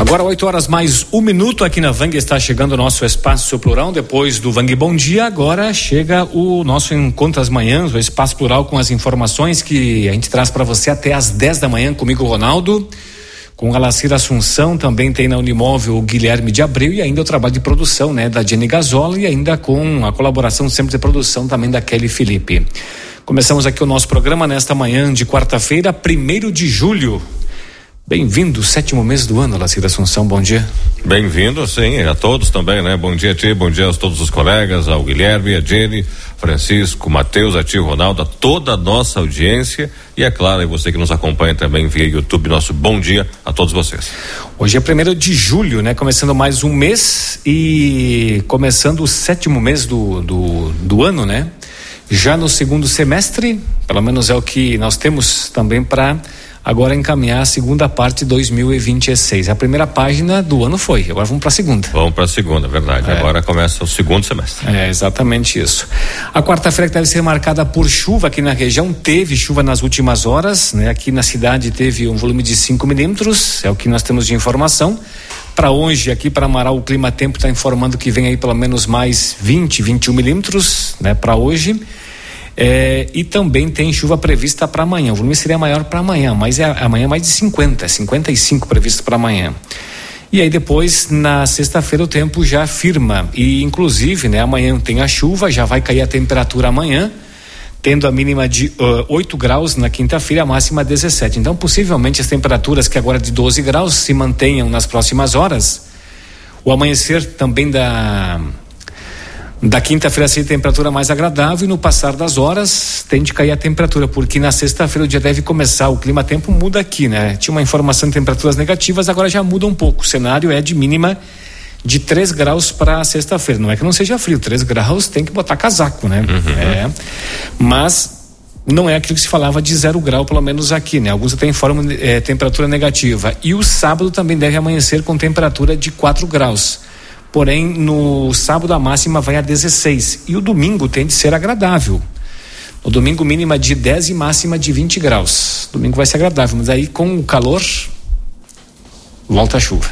Agora 8h mais 1 minuto aqui na Vang, está chegando o nosso Espaço Plural. Depois do Vang Bom Dia, agora chega o nosso Encontro às Manhãs, o Espaço Plural, com as informações que a gente traz para você até às 10 da manhã, comigo, Ronaldo, com a Lacira Assunção, também tem na Unimóvel o Guilherme de Abreu, e ainda o trabalho de produção, né, da Jenny Gazola, e ainda com a colaboração sempre de produção também da Kelly Felipe. Começamos aqui o nosso programa nesta manhã de quarta-feira, 1º de julho. Bem-vindo, 7º mês do ano, Lacira Assunção, bom dia. Bem-vindo, sim, a todos também, né? Bom dia a ti, bom dia a todos os colegas, ao Guilherme, a Jenny, Francisco, Matheus, a ti, Ronaldo, a toda a nossa audiência e, é claro, e você que nos acompanha também via YouTube, nosso bom dia a todos vocês. Hoje é 1º de julho, né? Começando mais um mês e começando o 7º mês do ano, né? Já no segundo semestre, pelo menos é o que nós temos também para agora encaminhar a segunda parte de 2026. A primeira página do ano foi, agora vamos para a segunda. Vamos para a segunda, verdade. Agora começa o segundo semestre. É, exatamente isso. A quarta-feira que deve ser marcada por chuva aqui na região, teve chuva nas últimas horas, né? Aqui na cidade teve um volume de 5 milímetros, é o que nós temos de informação. Para hoje, aqui para Amaral, o Clima Tempo está informando que vem aí pelo menos mais 21 milímetros, né? Para hoje. E também tem chuva prevista para amanhã. O volume seria maior para amanhã, mas amanhã mais de 55 previsto para amanhã. E aí depois, na sexta-feira, o tempo já firma. E inclusive, né, amanhã tem a chuva, já vai cair a temperatura amanhã, tendo a mínima de 8 graus na quinta-feira, a máxima 17. Então, possivelmente as temperaturas que agora de 12 graus se mantenham nas próximas horas. O amanhecer também da quinta-feira seria temperatura mais agradável, e no passar das horas tende a cair a temperatura, porque na sexta-feira o dia deve começar, o clima-tempo muda aqui, né? Tinha uma informação de temperaturas negativas, agora já muda um pouco. O cenário é de mínima de 3 graus para sexta-feira. Não é que não seja frio, 3 graus tem que botar casaco, né? Mas não é aquilo que se falava de 0 grau, pelo menos aqui, né? Alguns até informam temperatura negativa. E o sábado também deve amanhecer com temperatura de 4 graus. Porém, no sábado a máxima vai a 16 e o domingo tende a ser agradável. No domingo, mínima de 10 e máxima de 20 graus. Domingo vai ser agradável, mas aí com o calor, volta a chuva.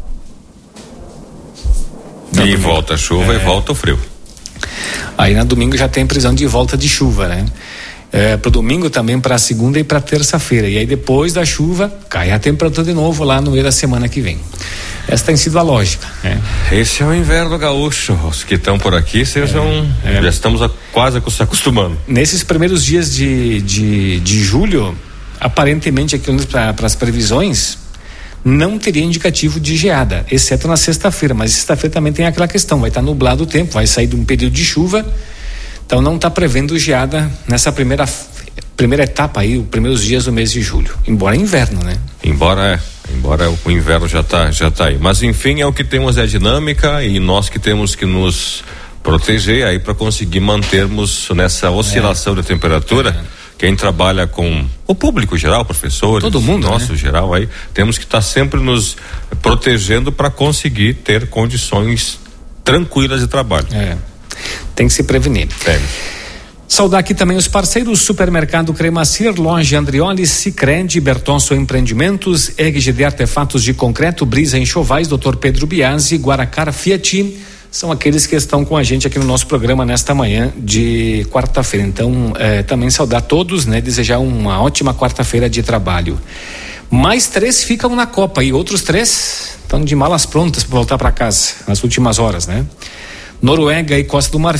E volta a chuva e volta o frio. Aí na domingo já tem previsão de volta de chuva, né? Para o domingo também, para a segunda e para a terça-feira. E aí depois da chuva, cai a temperatura de novo lá no meio da semana que vem. Essa tem sido a lógica. Esse é o inverno gaúcho. Os que estão por aqui já estamos quase se acostumando. Nesses primeiros dias de julho, aparentemente, aqui para as previsões, não teria indicativo de geada, exceto na sexta-feira. Mas sexta-feira também tem aquela questão: vai estar nublado o tempo, vai sair de um período de chuva. Então não está prevendo geada nessa primeira etapa aí, os primeiros dias do mês de julho. Embora é inverno, né? Embora o inverno já tá aí. Mas enfim, é o que temos, é a dinâmica, e nós que temos que nos proteger aí para conseguir mantermos nessa oscilação de temperatura. Quem trabalha com o público geral, professores, todo mundo, nosso geral aí, temos que estar sempre nos protegendo para conseguir ter condições tranquilas de trabalho. Tem que se prevenir. Saudar aqui também os parceiros: Supermercado Cremacir, Loja Andrioli, Sicredi, Bertonso Empreendimentos, RGD Artefatos de Concreto, Brisa Enxovais, Dr. Pedro Biasi, Guaracara Fiat. São aqueles que estão com a gente aqui no nosso programa nesta manhã de quarta-feira. Então, também saudar todos, né? Desejar uma ótima quarta-feira de trabalho. Mais 3 ficam na Copa e outros 3 estão de malas prontas para voltar para casa nas últimas horas, né? Noruega e Costa do Marfim